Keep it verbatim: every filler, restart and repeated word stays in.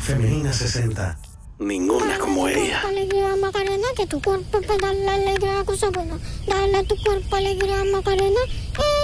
Femenina sesenta. Ninguna como ella. Alegría Macarena, que tu cuerpo para darle alegría a cosa buena. Dale a tu cuerpo alegría Macarena. Eh.